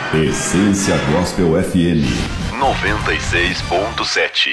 Essência Gospel FM 96.7.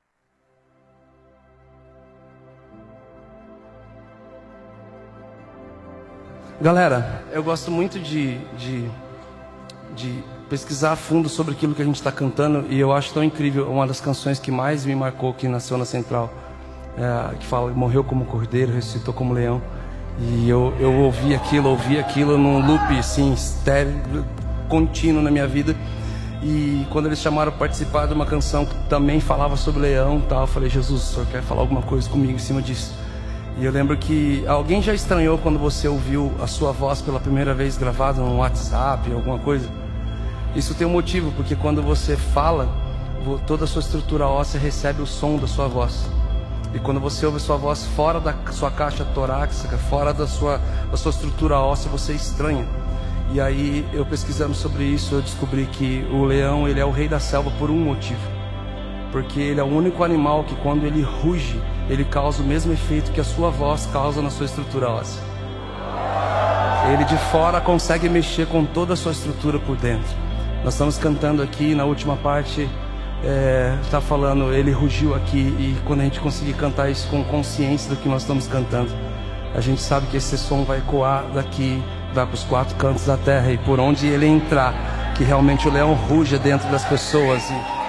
Galera, eu gosto muito de pesquisar a fundo sobre aquilo que a gente está cantando, e eu acho tão incrível. Uma das canções que mais me marcou, que nasceu na Central, que fala: morreu como cordeiro, ressuscitou como leão. E eu ouvi aquilo num loop assim, estéreo, contínuo na minha vida. E quando eles chamaram para participar de uma canção que também falava sobre leão e tal, eu falei: Jesus, o senhor quer falar alguma coisa comigo em cima disso? E eu lembro que alguém já estranhou quando você ouviu a sua voz pela primeira vez gravada no WhatsApp, alguma coisa? Isso tem um motivo, porque quando você fala, toda a sua estrutura óssea recebe o som da sua voz. E quando você ouve a sua voz fora da sua caixa torácica, fora da sua estrutura óssea, você estranha. E aí, eu pesquisando sobre isso, eu descobri que o leão, ele é o rei da selva por um motivo. Porque ele é o único animal que, quando ele ruge, ele causa o mesmo efeito que a sua voz causa na sua estrutura óssea. Ele de fora consegue mexer com toda a sua estrutura por dentro. Nós estamos cantando aqui, na última parte, está falando, ele rugiu aqui. E quando a gente conseguir cantar isso com consciência do que nós estamos cantando, a gente sabe que esse som vai ecoar daqui, vai para os quatro cantos da terra, e por onde ele entrar, que realmente o leão ruja dentro das pessoas.